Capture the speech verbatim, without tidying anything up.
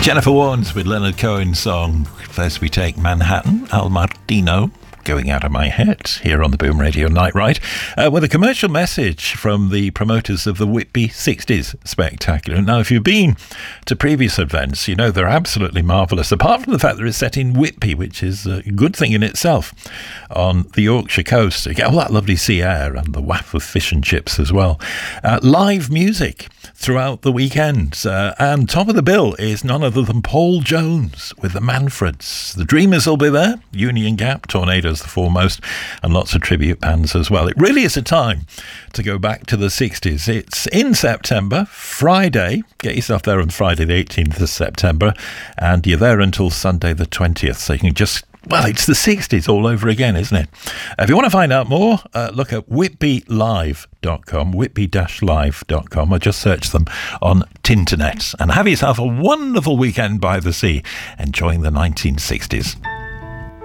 Jennifer Warnes with Leonard Cohen's song. First we take Manhattan, Al Martino, Going Out of My Head, here on the Boom Radio Night Ride, uh, with a commercial message from the promoters of the Whitby sixties Spectacular. Now, if you've been to previous events, you know they're absolutely marvellous, apart from the fact that it's set in Whitby, which is a good thing in itself, on the Yorkshire coast. You get all that lovely sea air and the waff of fish and chips as well. Uh, live music throughout the weekend, uh, and top of the bill is none other than Paul Jones with the Manfreds. The Dreamers will be there, Union Gap, Tornadoes the foremost, and lots of tribute bands as well. It really is a time to go back to the sixties. It's in September, Friday. Get yourself there on Friday the eighteenth of September, and you're there until Sunday the twentieth, so you can just, well, it's the sixties all over again, isn't it? If you want to find out more, uh, look at whitby live dot com, whitby live dot com, or just search them on Tinternet. And have yourself a wonderful weekend by the sea, enjoying the nineteen sixties.